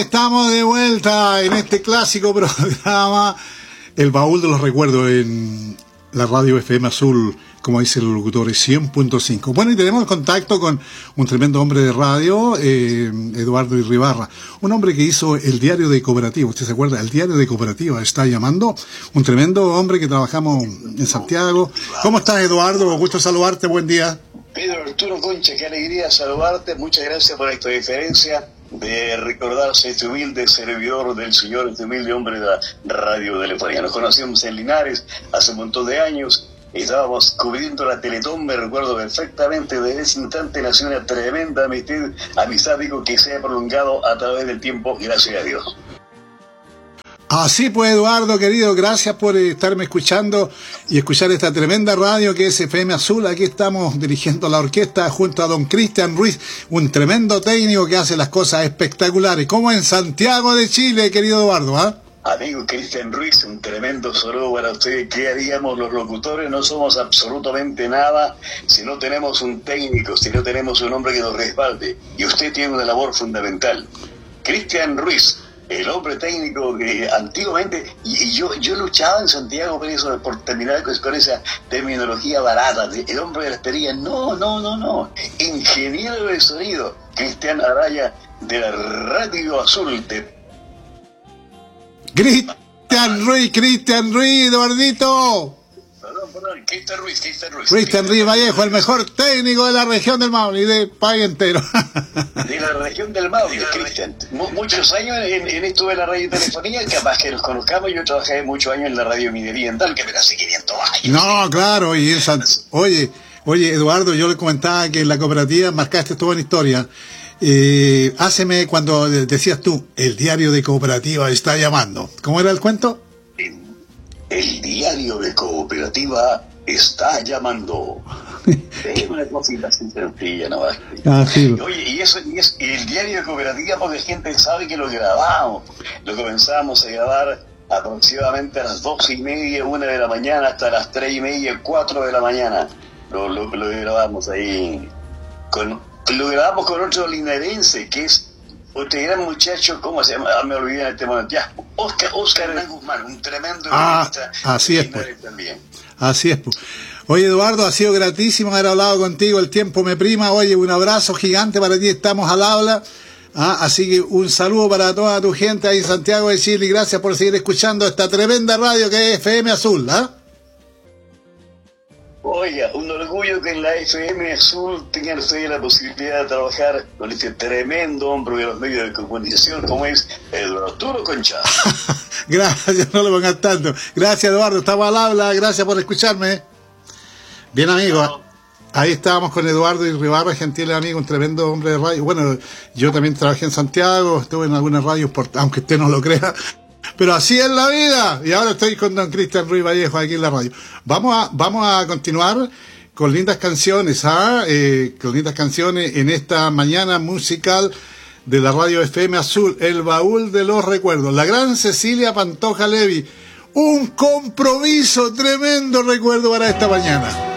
Estamos de vuelta en este clásico programa, El Baúl de los Recuerdos, en la radio FM Azul, como dice el locutor, 100.5. Bueno, y tenemos contacto con un tremendo hombre de radio, Eduardo Irribarra, un hombre que hizo el Diario de Cooperativa. ¿Usted se acuerda? El Diario de Cooperativa está llamando, un tremendo hombre que trabajamos en Santiago. ¿Cómo estás, Eduardo? Gusto saludarte, buen día. Pedro Arturo Concha, qué alegría saludarte, muchas gracias por esta diferencia de recordarse este humilde servidor del Señor, este humilde hombre de la radiotelefonía. Nos conocimos en Linares hace un montón de años, y estábamos cubriendo la Teletón, me recuerdo perfectamente. Desde ese instante nació una tremenda amistad, digo, que se ha prolongado a través del tiempo, gracias a Dios. Así pues, Eduardo, querido, gracias por estarme escuchando y escuchar esta tremenda radio que es FM Azul. Aquí estamos dirigiendo la orquesta junto a don Cristian Ruiz, un tremendo técnico que hace las cosas espectaculares, como en Santiago de Chile, querido Eduardo, ¿ah? Amigo Cristian Ruiz, un tremendo saludo para usted. ¿Qué haríamos los locutores? No somos absolutamente nada si no tenemos un técnico, si no tenemos un hombre que nos respalde. Y usted tiene una labor fundamental. Cristian Ruiz, el hombre técnico que antiguamente, y yo luchaba en Santiago por eso, por terminar con esa terminología barata, el hombre de la esterilla. No. Ingeniero de sonido, Cristian Araya, de la Radio Azul. Cristian Ruiz, Eduardito. Perdón, Cristian Ruiz Vallejo, el mejor técnico de la región del Maule y del país entero. De la región del Maule, Cristian. Muchos años en esto de la radiotelefonía, capaz que nos conozcamos. Yo trabajé muchos años en la radio minería en Talca, pero hace 500 años. No, claro, y oye, Eduardo, yo le comentaba que en la cooperativa marcaste toda una historia. Háceme cuando decías tú, el Diario de Cooperativa está llamando. ¿Cómo era el cuento? El Diario de Cooperativa está llamando. Es una cosita así sencilla, ¿no? Sí. Oye, y el Diario de Cooperativa, porque gente sabe que lo grabamos. Lo comenzamos a grabar aproximadamente a las 2:30, 1 de la mañana, hasta las 3:30, 4 de la mañana. Lo grabamos ahí. Lo grabamos con otro linarense, que es otro gran muchacho, ¿cómo se llama? Me olvidé en este momento. Ya, Oscar Hernán Guzmán, un tremendo periodista. Así es, pues. También. Así es, pues. Oye, Eduardo, ha sido gratísimo haber hablado contigo, el tiempo me prima. Oye, un abrazo gigante para ti, estamos al habla. Así que un saludo para toda tu gente ahí en Santiago de Chile y gracias por seguir escuchando esta tremenda radio que es FM Azul, Oiga, un orgullo que en la FM Azul tengan ustedes la posibilidad de trabajar con este tremendo hombre de los medios de comunicación como es el Arturo Concha. Gracias, no lo pongas tanto. Gracias, Eduardo, estamos al habla, gracias por escucharme. Bien, amigos, ahí estábamos con Eduardo Irribarra, gentil amigo, un tremendo hombre de radio. Bueno, yo también trabajé en Santiago, estuve en algunas radios, aunque usted no lo crea. Pero así es la vida. Y ahora estoy con don Cristian Ruiz Vallejo aquí en la radio. Vamos a continuar con lindas canciones, con lindas canciones en esta mañana musical de la radio FM Azul, El Baúl de los Recuerdos. La gran Cecilia Pantoja Levi. Un compromiso, tremendo recuerdo para esta mañana.